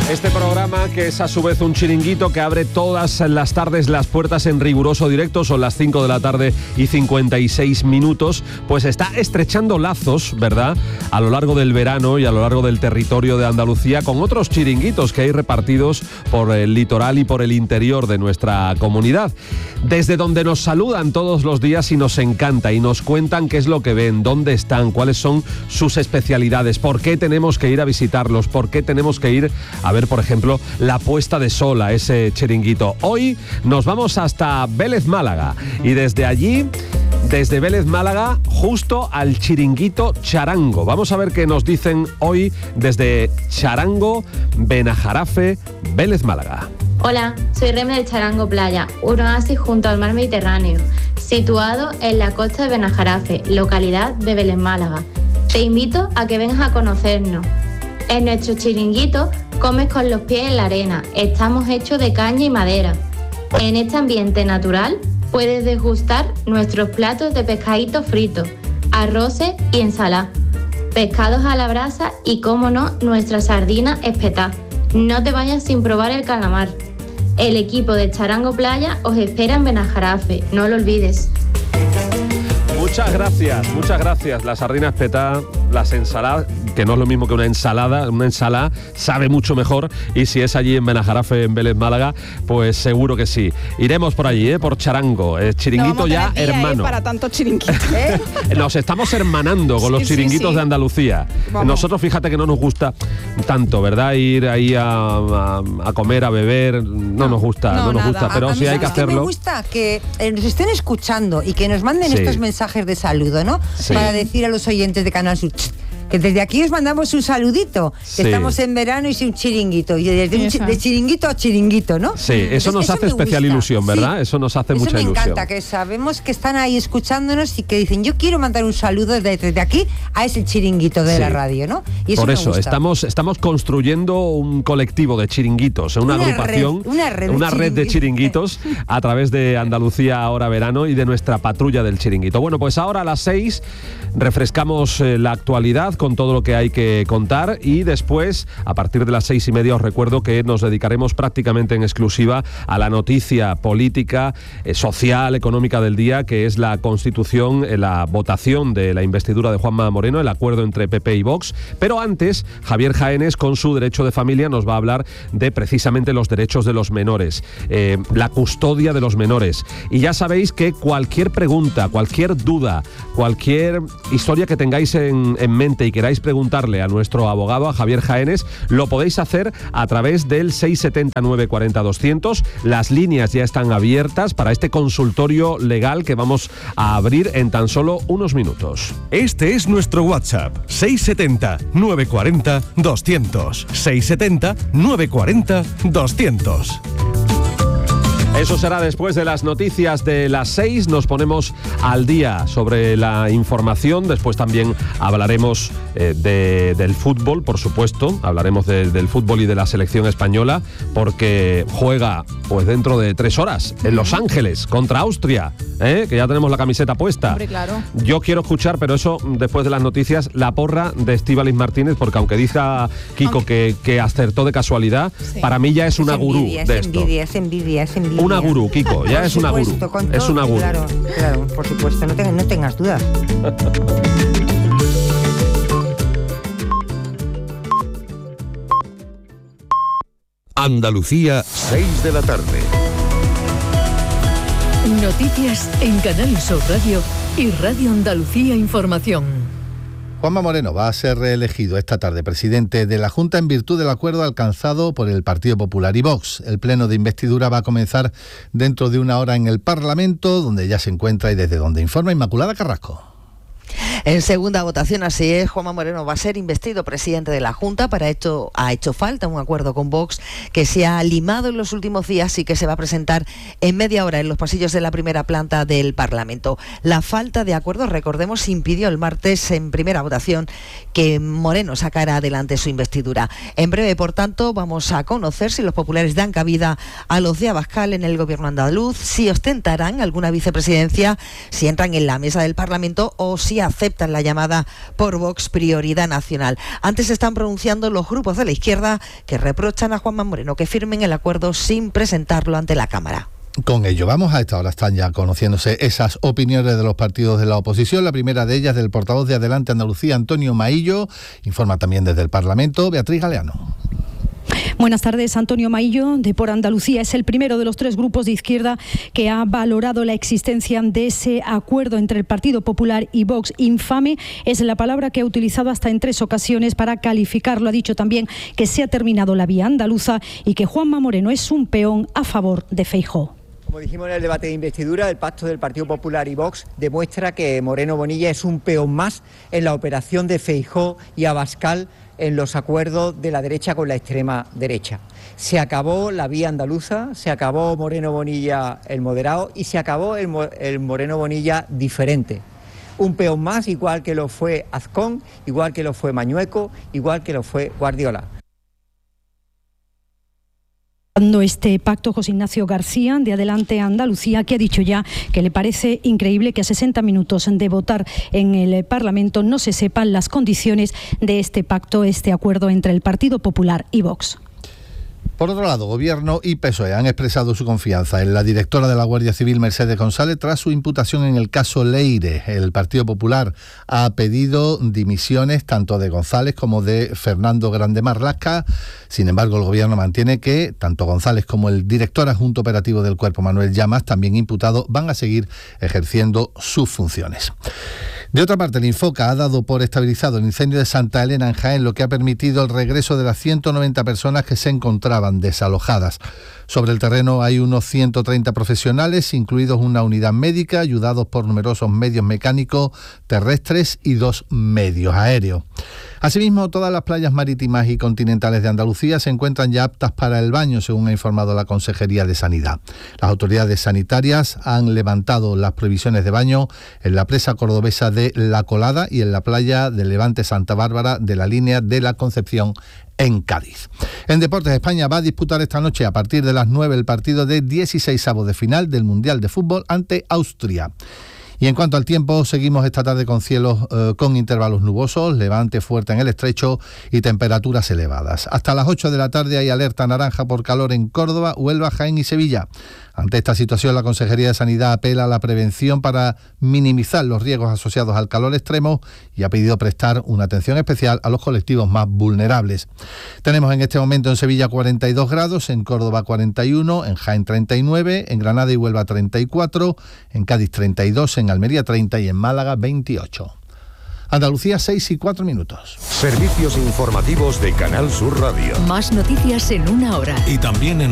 Este programa, que es a su vez un chiringuito que abre todas las tardes las puertas en riguroso directo, son las 5 de la tarde y 56 minutos, pues está estrechando lazos, ¿verdad?, a lo largo del verano y a lo largo del territorio de Andalucía con otros chiringuitos que hay repartidos por el litoral y por el interior de nuestra comunidad. Desde donde nos saludan todos los días y nos encanta y nos cuentan qué es lo que ven, dónde están, cuáles son sus especialidades, por qué tenemos que ir a visitarlos, por qué tenemos que ir a ver, por ejemplo, la puesta de sol a ese chiringuito. Hoy nos vamos hasta Vélez, Málaga, y desde allí, desde Vélez, Málaga, justo al chiringuito Charango. Vamos a ver qué nos dicen hoy desde Charango, Benajarafe, Vélez, Málaga. Hola, soy Reme del Charango Playa, un oasis junto al mar Mediterráneo, situado en la costa de Benajarafe, localidad de Vélez, Málaga. Te invito a que vengas a conocernos. En nuestro chiringuito comes con los pies en la arena, estamos hechos de caña y madera. En este ambiente natural puedes degustar nuestros platos de pescaditos fritos, arroces y ensalada, pescados a la brasa y, como no, nuestra sardina espetá. No te vayas sin probar el calamar. El equipo de Charango Playa os espera en Benajarafe, no lo olvides. Muchas gracias. La sardina espetá, las ensaladas, que no es lo mismo que una ensalada sabe mucho mejor, y si es allí en Benajarafe, en Vélez, Málaga, pues seguro que sí. Iremos por allí, por Charango, chiringuito no ya día, hermano. Para tantos chiringuitos. Nos estamos hermanando con los chiringuitos de Andalucía. Vamos. Nosotros, fíjate que no nos gusta tanto, ¿verdad? Ir ahí a comer, a beber, no nos gusta, pero sí hay que hacerlo. Me gusta que nos estén escuchando y que nos manden estos mensajes de saludo, ¿no? Sí. Para decir a los oyentes de Canal Sur que desde aquí os mandamos un saludito, que estamos en verano y es un chiringuito, y desde de chiringuito a chiringuito, ¿no? Sí, eso nos hace especial ilusión, ¿verdad? Sí. Eso nos hace mucha ilusión. Eso me encanta, que sabemos que están ahí escuchándonos y que dicen, yo quiero mandar un saludo desde aquí a ese chiringuito de la radio, ¿no? Y eso por eso, estamos construyendo un colectivo de chiringuitos, una agrupación, una red de chiringuitos a través de Andalucía Ahora Verano y de nuestra patrulla del chiringuito. Bueno, pues ahora a las 6 refrescamos la actualidad con todo lo que hay que contar, y después, a partir de las 6:30, os recuerdo que nos dedicaremos prácticamente en exclusiva a la noticia política, social, económica del día, que es la constitución, la votación de la investidura de Juanma Moreno, el acuerdo entre PP y Vox. Pero antes, Javier Jaénes, con su Derecho de Familia, nos va a hablar de precisamente los derechos de los menores, la custodia de los menores. Y ya sabéis que cualquier pregunta, cualquier duda, cualquier historia que tengáis en mente y queráis preguntarle a nuestro abogado, a Javier Jaénes, lo podéis hacer a través del 670 940 200. Las líneas ya están abiertas para este consultorio legal que vamos a abrir en tan solo unos minutos. Este es nuestro WhatsApp, 670 940 200. 670 940 200. Eso será después de las noticias de las 6. Nos ponemos al día sobre la información. Después también hablaremos del fútbol, por supuesto. Hablaremos del fútbol y de la selección española, porque juega pues dentro de 3 horas en Los Ángeles contra Austria, que ya tenemos la camiseta puesta. Hombre, claro. Yo quiero escuchar, pero eso después de las noticias, la porra de Estíbaliz Martínez, porque aunque dice a Kiko que acertó de casualidad, para mí ya es una gurú de esto. Es envidia. Una gurú, Kiko, ya es una gurú. Es una gurú. Claro, por supuesto, no tengas dudas. Andalucía, 6 de la tarde. Noticias en Canal Sur Radio y Radio Andalucía Información. Juanma Moreno va a ser reelegido esta tarde presidente de la Junta en virtud del acuerdo alcanzado por el Partido Popular y Vox. El pleno de investidura va a comenzar dentro de una hora en el Parlamento, donde ya se encuentra y desde donde informa Inmaculada Carrasco. En segunda votación, así es, Juanma Moreno va a ser investido presidente de la Junta. Para esto ha hecho falta un acuerdo con Vox que se ha limado en los últimos días y que se va a presentar en media hora en los pasillos de la primera planta del Parlamento. La falta de acuerdo, recordemos, impidió el martes en primera votación que Moreno sacara adelante su investidura. En breve, por tanto, vamos a conocer si los populares dan cabida a los de Abascal en el gobierno andaluz, si ostentarán alguna vicepresidencia, si entran en la mesa del Parlamento o si aceptan aceptan la llamada por Vox prioridad nacional. Antes se están pronunciando los grupos de la izquierda que reprochan a Juanma Moreno que firmen el acuerdo sin presentarlo ante la Cámara. Con ello vamos, a esta hora están ya conociéndose esas opiniones de los partidos de la oposición. La primera de ellas del portavoz de Adelante Andalucía, Antonio Maillo. Informa también desde el Parlamento, Beatriz Galeano. Buenas tardes. Antonio Maillo, de Por Andalucía, es el primero de los 3 grupos de izquierda que ha valorado la existencia de ese acuerdo entre el Partido Popular y Vox. Infame es la palabra que ha utilizado hasta en 3 ocasiones para calificarlo. Ha dicho también que se ha terminado la vía andaluza y que Juanma Moreno es un peón a favor de Feijóo. Como dijimos en el debate de investidura, el pacto del Partido Popular y Vox demuestra que Moreno Bonilla es un peón más en la operación de Feijóo y Abascal en los acuerdos de la derecha con la extrema derecha. Se acabó la vía andaluza, se acabó Moreno Bonilla el moderado y se acabó el Moreno Bonilla diferente. Un peón más, igual que lo fue Azcón, igual que lo fue Mañueco, igual que lo fue Guardiola. Este pacto, José Ignacio García, de Adelante Andalucía, que ha dicho ya que le parece increíble que a 60 minutos de votar en el Parlamento no se sepan las condiciones de este pacto, este acuerdo entre el Partido Popular y Vox. Por otro lado, Gobierno y PSOE han expresado su confianza en la directora de la Guardia Civil, Mercedes González, tras su imputación en el caso Leire. El Partido Popular ha pedido dimisiones tanto de González como de Fernando Grande Marlaska. Sin embargo, el Gobierno mantiene que tanto González como el director adjunto operativo del Cuerpo, Manuel Llamas, también imputado, van a seguir ejerciendo sus funciones. De otra parte, el Infoca ha dado por estabilizado el incendio de Santa Elena en Jaén, lo que ha permitido el regreso de las 190 personas que se encontraban desalojadas. Sobre el terreno hay unos 130 profesionales, incluidos una unidad médica, ayudados por numerosos medios mecánicos, terrestres y 2 medios aéreos. Asimismo, todas las playas marítimas y continentales de Andalucía se encuentran ya aptas para el baño, según ha informado la Consejería de Sanidad. Las autoridades sanitarias han levantado las prohibiciones de baño en la presa cordobesa de La Colada y en la playa de Levante Santa Bárbara de la línea de la Concepción en Cádiz. En Deportes, España va a disputar esta noche a partir de las 9 el partido de 16avos de final del Mundial de Fútbol ante Austria. Y en cuanto al tiempo, seguimos esta tarde con cielos con intervalos nubosos, levante fuerte en el estrecho y temperaturas elevadas. Hasta las 8 de la tarde hay alerta naranja por calor en Córdoba, Huelva, Jaén y Sevilla. Ante esta situación, la Consejería de Sanidad apela a la prevención para minimizar los riesgos asociados al calor extremo y ha pedido prestar una atención especial a los colectivos más vulnerables. Tenemos en este momento en Sevilla 42 grados, en Córdoba 41, en Jaén 39, en Granada y Huelva 34, en Cádiz 32, en Almería 30 y en Málaga 28. Andalucía, 6:04. Servicios informativos de Canal Sur Radio. Más noticias en 1 hora. Y también en